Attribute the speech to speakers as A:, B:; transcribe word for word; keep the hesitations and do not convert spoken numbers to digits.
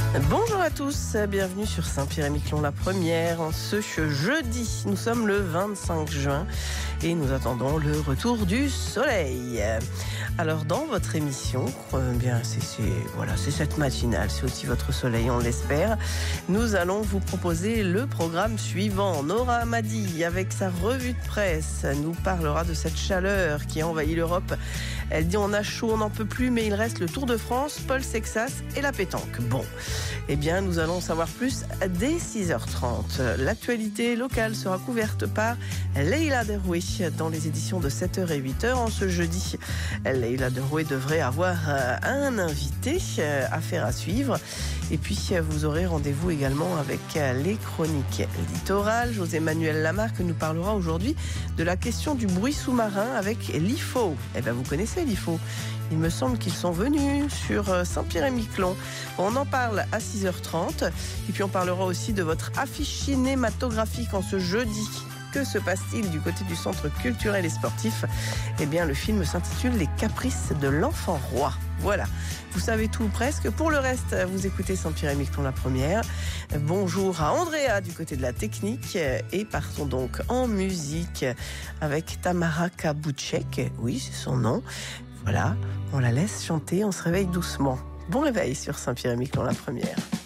A: Bonjour à tous, bienvenue sur Saint-Pierre-et-Miquelon la première en ce jeudi. Nous sommes le vingt-cinq juin et nous attendons le retour du soleil. Alors dans votre émission, euh, bien c'est, c'est voilà, c'est cette matinale, c'est aussi votre soleil, on l'espère. Nous allons vous proposer le programme suivant. Nora Amadi avec sa revue de presse nous parlera de cette chaleur qui envahit l'Europe. Elle dit on a chaud, on n'en peut plus, mais il reste le Tour de France, Paul Sexas et la pétanque. Bon, eh bien nous allons savoir plus dès six heures trente. L'actualité locale sera couverte par Leïla Deroué dans les éditions de sept heures et huit heures en ce jeudi. Leïla Deroué devrait avoir un invité, affaire à suivre. Et puis vous aurez rendez-vous également avec les chroniques littorales. José-Manuel Lamarque nous parlera aujourd'hui de la question du bruit sous-marin avec l'I F O. Eh bien vous connaissez l'I F O. Il me semble qu'ils sont venus sur Saint-Pierre-et-Miquelon. On en parle à six heures trente. Et puis on parlera aussi de votre affiche cinématographique en ce jeudi. Que se passe-t-il du côté du centre culturel et sportif ? Eh bien, le film s'intitule Les Caprices de l'Enfant Roi. Voilà, vous savez tout presque. Pour le reste, vous écoutez Saint-Pierre-et-Miquelon la première. Bonjour à Andrea du côté de la technique. Et partons donc en musique avec Tamara Kabuczek. Oui, c'est son nom. Voilà, on la laisse chanter, on se réveille doucement. Bon réveil sur Saint-Pierre-et-Miquelon la première.